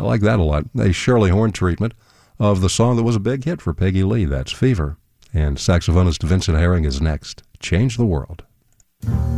like that a lot. A Shirley Horn treatment of the song that was a big hit for Peggy Lee. That's Fever. And saxophonist Vincent Herring is next. Change the World.